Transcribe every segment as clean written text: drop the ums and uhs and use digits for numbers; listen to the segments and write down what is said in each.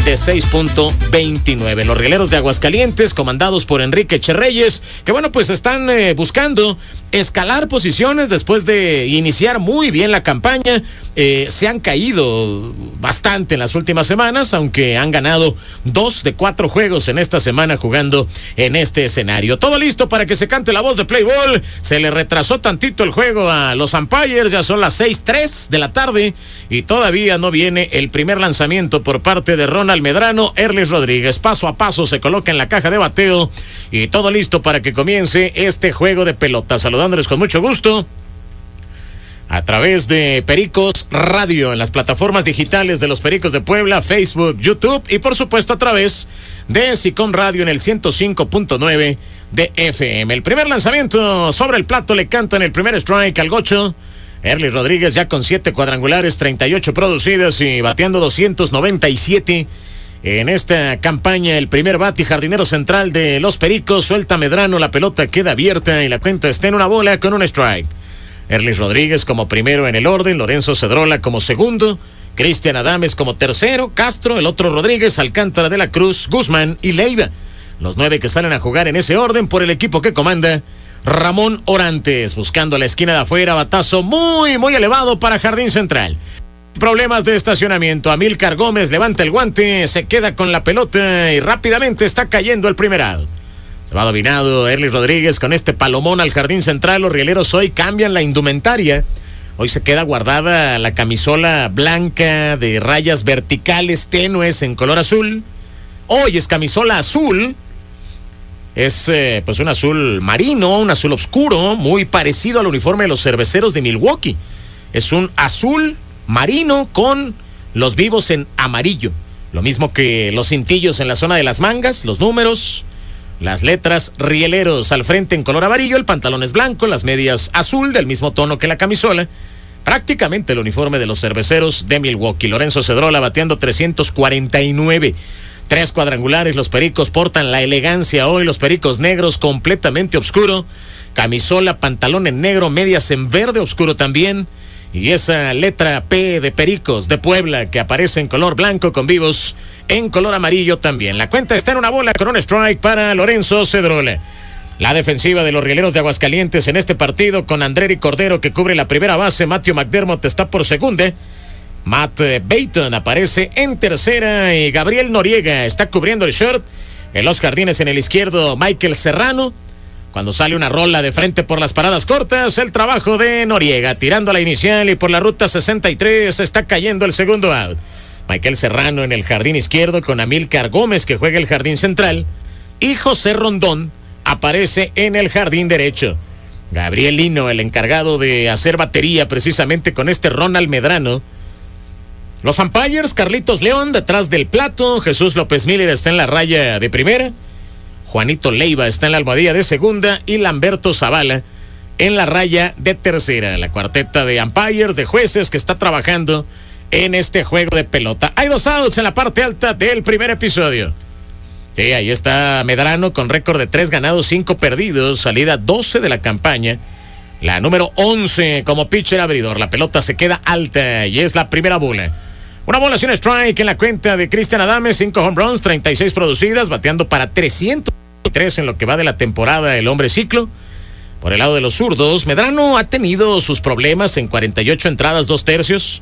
de 6.29. Los Rieleros de Aguascalientes, comandados por Enrique Echerreyes, que bueno, pues están buscando escalar posiciones después de iniciar muy bien la campaña. Se han caído bastante en las últimas semanas, aunque han ganado 2 de 4 juegos en esta semana jugando en este escenario. Todo listo para que se cante la voz de Play Ball. Se le retrasó tantito el juego a los umpires, ya son las 6:03 de la tarde y todavía no viene el primer lanzamiento por parte de Ronald Medrano. Erlis Rodríguez paso a paso se coloca en la caja de bateo y todo listo para que comience este juego de pelota. Saludándoles con mucho gusto a través de Pericos Radio, en las plataformas digitales de los Pericos de Puebla, Facebook, YouTube y por supuesto a través de SICOM Radio en el 105.9 de FM. El primer lanzamiento sobre el plato, le cantan el primer strike al gocho. Erlis Rodríguez ya con 7 cuadrangulares, 38 producidas y bateando 297 en esta campaña. El primer bate y jardinero central de los Pericos, suelta Medrano, la pelota queda abierta y la cuenta está en una bola con un strike. Erlis Rodríguez como primero en el orden, Lorenzo Cedrola como segundo, Cristian Adames como tercero, Castro, el otro Rodríguez, Alcántara de la Cruz, Guzmán y Leiva. Los 9 que salen a jugar en ese orden por el equipo que comanda Ramón Orantes, buscando la esquina de afuera, batazo muy elevado para jardín central. Problemas de estacionamiento. Amílcar Gómez levanta el guante, se queda con la pelota y rápidamente está cayendo el primer out. Se va dominado Erlis Rodríguez con este palomón al jardín central. Los rieleros hoy cambian la indumentaria. Hoy se queda guardada la camisola blanca de rayas verticales tenues en color azul. Hoy es camisola azul. Es pues un azul marino, un azul oscuro, muy parecido al uniforme de los Cerveceros de Milwaukee. Es un azul marino con los vivos en amarillo. Lo mismo que los cintillos en la zona de las mangas, los números, las letras Rieleros al frente en color amarillo, el pantalón es blanco, las medias azul del mismo tono que la camisola. Prácticamente el uniforme de los Cerveceros de Milwaukee. Lorenzo Cedrola bateando 349. 3 cuadrangulares, los Pericos portan la elegancia hoy, los Pericos negros completamente oscuro, camisola, pantalón en negro, medias en verde oscuro también, y esa letra P de Pericos de Puebla que aparece en color blanco con vivos en color amarillo también. La cuenta está en una bola con un strike para Lorenzo Cedrola. La defensiva de los Rieleros de Aguascalientes en este partido con Andreri Cordero que cubre la primera base, Matthew McDermott está por segunda, Matt Baton aparece en tercera y Gabriel Noriega está cubriendo el short. En los jardines en el izquierdo, Michael Serrano. Cuando sale una rola de frente por las paradas cortas, el trabajo de Noriega tirando a la inicial y por la ruta 63 está cayendo el segundo out. Michael Serrano en el jardín izquierdo con Amílcar Gómez que juega el jardín central y José Rondón aparece en el jardín derecho. Gabriel Lino, el encargado de hacer batería precisamente con este Ronald Medrano. Los umpires, Carlitos León detrás del plato, Jesús López Miller está en la raya de primera, Juanito Leiva está en la almohadilla de segunda y Lamberto Zavala en la raya de tercera. La cuarteta de umpires, de jueces que está trabajando en este juego de pelota. Hay 2 outs en la parte alta del primer episodio. Sí, ahí está Medrano con récord de 3 ganados, 5 perdidos, salida 12 de la campaña. La número 11 como pitcher abridor. La pelota se queda alta y es la primera bola. Una bola sin strike en la cuenta de Cristian Adames, 5 home runs, 36 producidas, bateando para 303 en lo que va de la temporada el hombre ciclo. Por el lado de los zurdos, Medrano ha tenido sus problemas en 48 entradas, 2 tercios,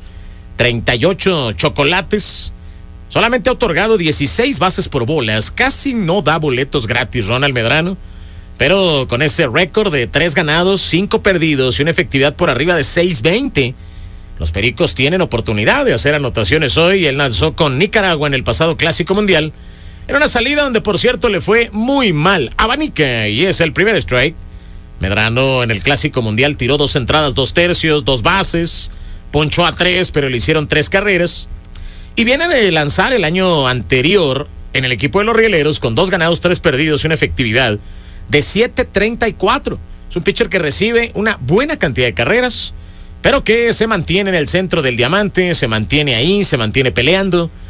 38 chocolates. Solamente ha otorgado 16 bases por bolas, casi no da boletos gratis Ronald Medrano. Pero con ese récord de 3 ganados, 5 perdidos y una efectividad por arriba de 6.20, los Pericos tienen oportunidad de hacer anotaciones hoy. Él lanzó con Nicaragua en el pasado Clásico Mundial, en una salida donde por cierto le fue muy mal a Banica y es el primer strike. Medrano en el Clásico Mundial tiró 2 entradas, 2 tercios, 2 bases, ponchó a 3, pero le hicieron 3 carreras. Y viene de lanzar el año anterior en el equipo de los Rieleros con 2 ganados, 3 perdidos y una efectividad de 7.34. Es un pitcher que recibe una buena cantidad de carreras, pero que se mantiene en el centro del diamante, se mantiene ahí, se mantiene peleando.